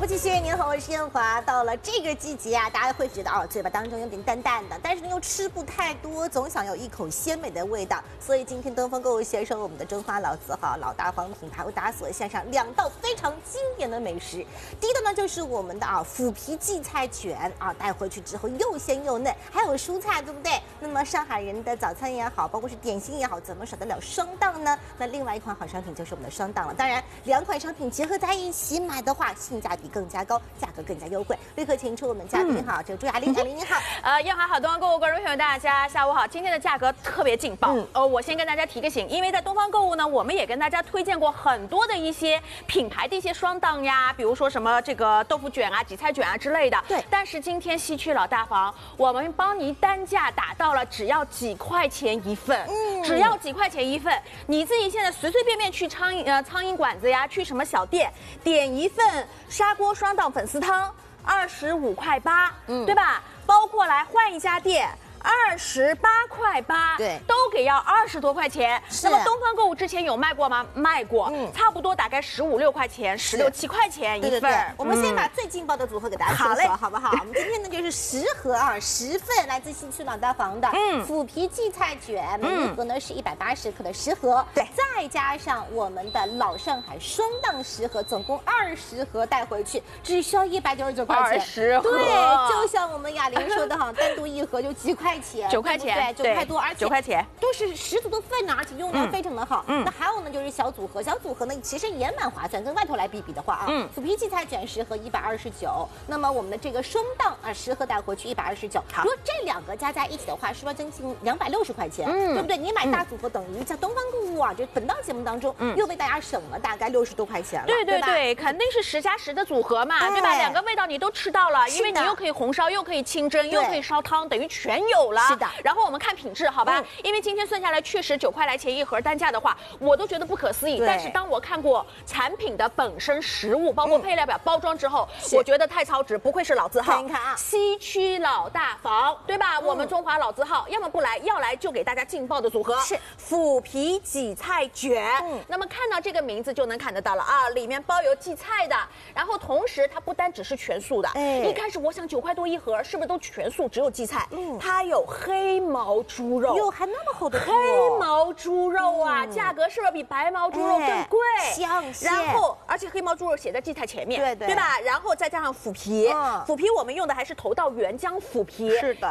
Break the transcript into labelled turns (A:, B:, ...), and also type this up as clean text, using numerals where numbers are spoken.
A: 不起，学员您好，我是燕华。到了这个季节啊，大家会觉得嘴巴当中有点淡淡的，但是呢又吃不太多，总想有一口鲜美的味道。所以今天东方购物携手我们的中华老字号老大方品牌，为大家所献上2道非常经典的美食。第一道呢就是我们的腐皮荠菜卷带回去之后又鲜又嫩，还有蔬菜，对不对？那么上海人的早餐也好，包括是点心也好，怎么少得了双档呢？那另外一款好商品就是我们的双档了。当然，2款商品结合在一起买的话，性价比更加高，价格更加优惠。立刻请出我们嘉宾哈，这个朱雅玲，雅玲你好。
B: 燕华好，东方购物观众朋友大家下午好。今天的价格特别劲爆。我先跟大家提个醒，因为在东方购物呢，我们也跟大家推荐过很多的一些品牌的一些双档呀，比如说什么这个豆腐卷啊、荠菜卷啊之类的。
A: 对。但
B: 是今天西区老大房，我们帮您单价打到了只要几块钱一份，只要几块钱一份。你自己现在随随便便去苍蝇馆子呀，去什么小店点一份砂锅双档粉丝汤，25.8块，对吧？包括来换一家店。28.8块，
A: 对，
B: 都给要20多块钱。那么东方购物之前有卖过吗？卖过，差不多大概15、6块钱，16、7块钱一份。
A: 对，我们先把最劲爆的组合给大家说说，好不好？我们今天呢就是10盒10份，来自西区老大房的腐皮荠菜卷，每一盒呢是180克的10盒，
B: 对，
A: 再加上我们的老上海双档10盒，总共20盒带回去，只需要199块钱。
B: 20盒，
A: 对，就像我们雅玲说的哈，单独一盒就几块钱
B: ，9块钱，
A: 对，9块多，而且
B: 9块钱
A: 都是10足的份呢，而且用量非常的好。那还有呢就是小组合呢其实也蛮划算，跟外头来比的话腐皮荠菜卷10盒129，那么我们的这个双档10盒带回去129。如果这2个加在一起的话，是不是将近260块钱？对不对？你买大组合等于在东方购物这本档节目当中又为大家省了大概60多块钱了。
B: 对，肯定是10+10的组合嘛，对吧？2个味道你都吃到了，因为你又可以红烧，又可以清蒸，又可以烧汤，等于全有了。
A: 是的。
B: 然后我们看品质，好吧？因为今天算下来确实9块来钱一盒，单价的话，我都觉得不可思议。但是当我看过产品的本身实物，包括配料表、包装之后，我觉得太超值，不愧是老字号。
A: 你看啊，
B: 西区老大房，对吧？我们中华老字号，要么不来，要来就给大家劲爆的组合
A: 是
B: 腐皮荠菜卷。那么看到这个名字就能看得到了啊，里面包有荠菜的，然后同时它不单只是全素的。一开始我想9块多一盒，是不是都全素，只有荠菜？它有黑毛猪肉，
A: 哟，还那么厚的
B: 黑毛猪肉啊，价格是不是比白毛猪肉更贵？然后，而且黑毛猪肉写在荠菜前面，对吧？然后再加上腐皮，腐皮我们用的还是头道原浆腐皮，
A: 是的，